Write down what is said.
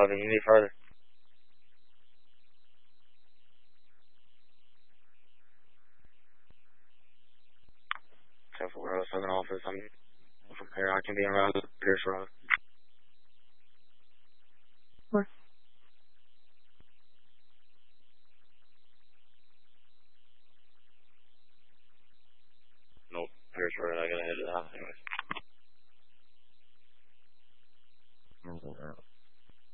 Road, and you need further. Except for Road, Southern Office. I'm from here. I can be around Pierce Road. Where? Nope, Pierce Road. I gotta head to the house anyways. I'll go out.